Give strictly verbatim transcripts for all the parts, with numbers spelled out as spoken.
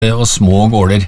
og små gårder.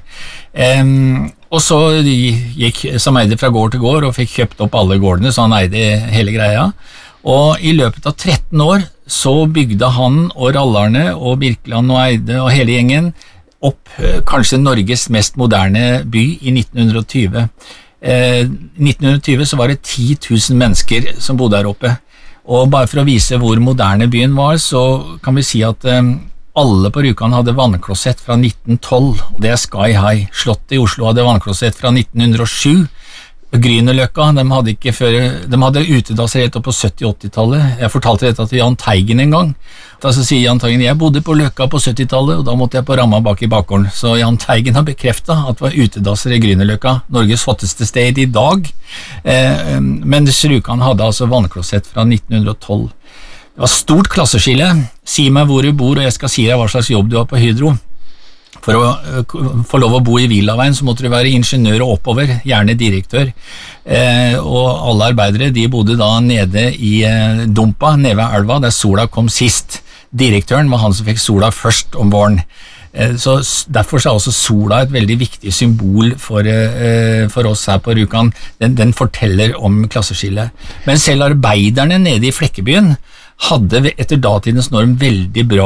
Um, og så gikk Sameide fra gård til gård og fikk kjøpt opp alle gårdene, så han eide hele greia. Og i løpet av tretten år så bygde han og Rallarne og Birkeland og Eide og hele gjengen opp kanskje Norges mest moderne by i nitten tjue. I nitten tjue så var det ti tusen mennesker som bodde der oppe. Og bare for å vise hvor moderne byen var, så kan vi si at um, alle på Rjukan hadde vannklosett fra nitten tolv, og det er sky high. Slottet i Oslo hadde vannklosett fra nitten hundre og sju. Grünerløkka, de hadde ikke før, de hadde utedasser helt opp på sytti-åtti-tallet. Jeg fortalte dette til Jahn Teigen en gang. Da så sier Jahn Teigen, jeg bodde på Løkka på sytti-tallet, og da måtte jeg på ramma bak i bakgården. Så Jahn Teigen har bekreftet at det var utedasser i Grünerløkka, Norges hotteste sted i dag. Eh, men Rjukan hadde altså vannklosett fra nitten tolv. Det var stort klasseskille. Si meg hvor du bor, og jeg skal si deg hva slags jobb du har på Hydro. For å uh, få lov å bo i Villaveien så måtte du være ingeniør og oppover, gjerne direktør. Eh, og alle arbeidere de bodde da nede i eh, Dumpa, nede ved elva, der sola kom sist. Direktøren var han som fikk sola først om våren. Eh, så derfor så er også sola et veldig viktig symbol for, eh, for oss her på Rjukan. Den, den forteller om klasseskillet. Men selv arbeiderne nede i Flekkebyen hadde etter datidens norm veldig bra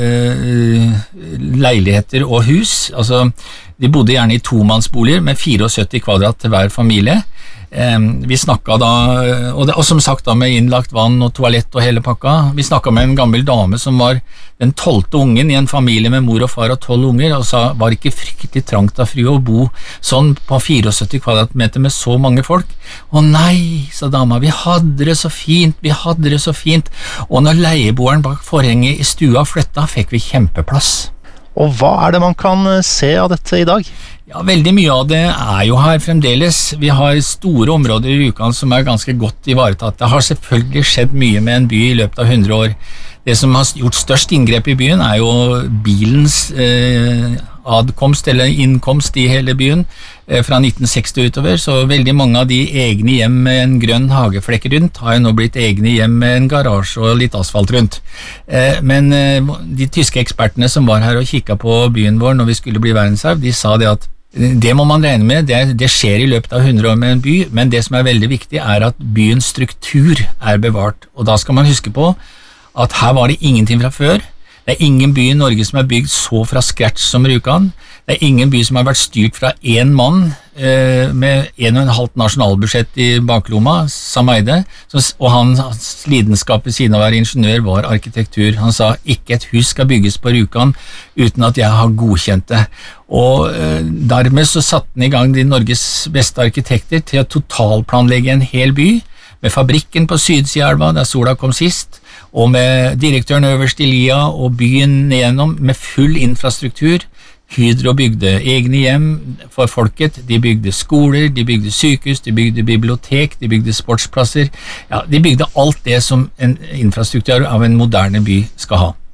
eh, leiligheter og hus. Altså, de bodde gjerne i tomannsboliger med syttifire kvadrat til hver familie. Eh, vi snakket da, og, det, og som sagt da med innlagt vann og toalett og hele pakka. Vi snakket med en gammel dame som var den tolvte ungen i en familie med mor og far og tolv unger, og sa, var ikke fryktelig trangt av fru å bo sånn på syttifire kvadratmeter med så mange folk? Å nei, sa dama, vi hadde det så fint, vi hadde det så fint, og når leieboeren bak forhenget i stua flytta, fikk vi kjempeplass. Og hva er det man kan se av dette i dag? Ja, veldig mye av det er jo her fremdeles. Vi har store områder i Rjukan som er ganske godt ivaretatt. Det har selvfølgelig skjedd mye med en by i løpet av hundre år. Det som har gjort størst inngrep i byen er jo bilens eh, adkomst eller innkomst i hele byen eh, fra nitten seksti utover, så veldig mange av de egne hjem med en grønn hageflekk rundt har jo nå blitt egne hjem med en garasje og litt asfalt rundt. Eh, men eh, de tyske ekspertene som var her og kikket på byen vår når vi skulle bli verdensarv, de sa det at det må man regne med, det, det skjer i løpet av hundre år med en by, men det som er veldig viktig er at byens struktur er bevart, og da skal man huske på at her var det ingenting fra før. Det er ingen by i Norge som er bygd så fra scratch som Rjukan. Det er ingen by som har vært styrt fra én mann eh, med en og en halvt nasjonalbudsjett i baklomma, Sameide, og hans lidenskap ved siden av å være ingeniør var arkitektur. Han sa, ikke et hus skal bygges på Rjukan uten at jeg har godkjent det. Og eh, dermed så satte han i gang de Norges beste arkitekter til å totalplanlegge en hel by, med fabrikken på Sydsidelva, der sola kom sist, og med direktøren øverst i lia og byen igjennom med full infrastruktur. Hydro bygde egne hjem for folket, de bygde skoler, de bygde sykehus, de bygde bibliotek, de bygde sportsplasser. Ja, de bygde alt det som en infrastruktur av en moderne by skal ha.